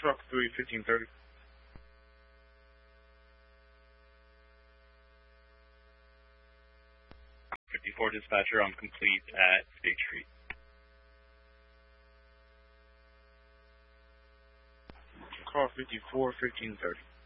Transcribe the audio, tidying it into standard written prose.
truck 3, 1530. 54 dispatcher, I'm complete at State Street. Car 54, 1530.